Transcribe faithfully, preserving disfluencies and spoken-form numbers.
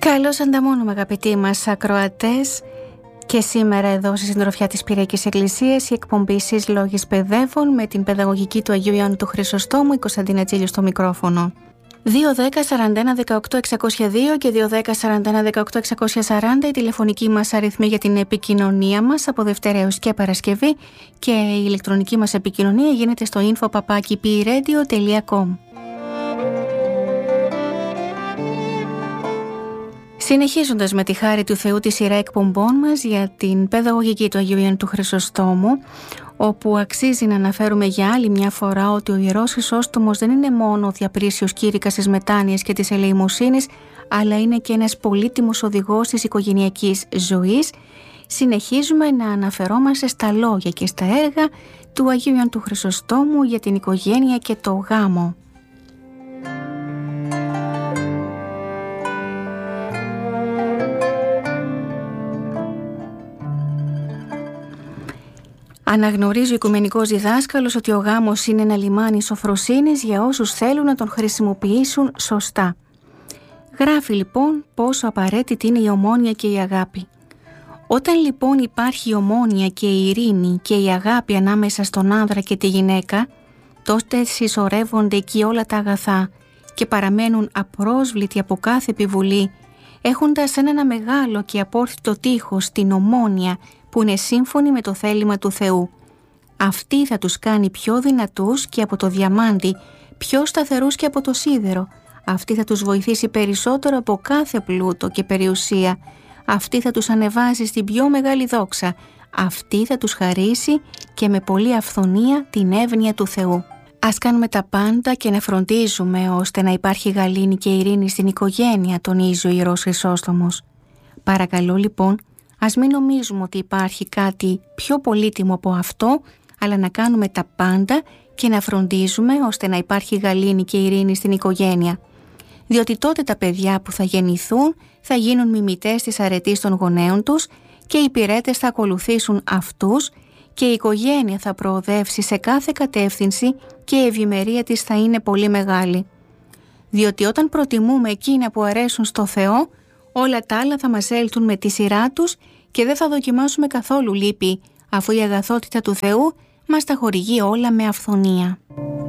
Καλώς ανταμώνουμε, αγαπητοί μας ακροατές, και σήμερα εδώ στη συντροφιά της Πυριακής Εκκλησίας η εκπομπή «Σεις Λόγης Παιδεύων» με την παιδαγωγική του Αγίου Ιωάννου του Χρυσοστόμου, η Κωνσταντίνα Τσίλιου στο μικρόφωνο. δύο δέκα σαράντα ένα δεκαοκτώ εξακόσια δύο και δύο δέκα σαράντα ένα δεκαοκτώ εξακόσια σαράντα η τηλεφωνική μας αριθμή για την επικοινωνία μας από Δευτέρα έως και Παρασκευή, και η ηλεκτρονική μας επικοινωνία γίνεται στο info παπάκι πι ρέιντιο τελεία κομ. Συνεχίζοντας με τη χάρη του Θεού τη σειρά εκπομπών μας για την παιδαγωγική του Αγίου Ιωάννου του Χρυσοστόμου, όπου αξίζει να αναφέρουμε για άλλη μια φορά ότι ο Ιερός Χρυσόστομος δεν είναι μόνο ο διαπρίσιος κήρυκας της μετάνοιας και της ελεημοσύνης, αλλά είναι και ένας πολύτιμος οδηγός της οικογενειακής ζωής. Συνεχίζουμε να αναφερόμαστε στα λόγια και στα έργα του Αγίου Ιωάννου του Χρυσοστόμου για την οικογένεια και το γάμο. Αναγνωρίζει ο Οικουμενικός Διδάσκαλος ότι ο γάμος είναι ένα λιμάνι σοφροσύνης για όσους θέλουν να τον χρησιμοποιήσουν σωστά. Γράφει λοιπόν πόσο απαραίτητη είναι η ομόνοια και η αγάπη. Όταν λοιπόν υπάρχει η ομόνοια και η ειρήνη και η αγάπη ανάμεσα στον άνδρα και τη γυναίκα, τότε συσσωρεύονται εκεί όλα τα αγαθά και παραμένουν απρόσβλητοι από κάθε επιβουλή, έχοντας ένα μεγάλο και απόρθητο τείχος την ομόνοια που είναι σύμφωνη με το θέλημα του Θεού. Αυτή θα τους κάνει πιο δυνατούς και από το διαμάντι, πιο σταθερούς και από το σίδερο. Αυτή θα τους βοηθήσει περισσότερο από κάθε πλούτο και περιουσία. Αυτή θα τους ανεβάσει στην πιο μεγάλη δόξα. Αυτή θα τους χαρίσει και με πολλή αυθονία την εύνοια του Θεού. Ας κάνουμε τα πάντα και να φροντίζουμε ώστε να υπάρχει γαλήνη και ειρήνη στην οικογένεια, τονίζει ο Ιερός Χρυσόστομος. Παρακαλώ λοιπόν, ας μην νομίζουμε ότι υπάρχει κάτι πιο πολύτιμο από αυτό, αλλά να κάνουμε τα πάντα και να φροντίζουμε ώστε να υπάρχει γαλήνη και ειρήνη στην οικογένεια. Διότι τότε τα παιδιά που θα γεννηθούν θα γίνουν μιμητές της αρετής των γονέων τους και οι υπηρέτες θα ακολουθήσουν αυτούς και η οικογένεια θα προοδεύσει σε κάθε κατεύθυνση και η ευημερία της θα είναι πολύ μεγάλη. Διότι όταν προτιμούμε εκείνα που αρέσουν στο Θεό, όλα τα άλλα θα μας έλθουν με τη σειρά τους και δεν θα δοκιμάσουμε καθόλου λύπη, αφού η αγαθότητα του Θεού μας τα χορηγεί όλα με αυθονία.